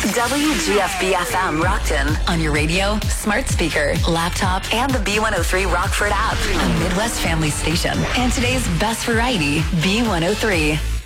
WGFB-FM Rockton on your radio, smart speaker, laptop, and the B103 Rockford app. A Midwest family station. And today's best variety, B103.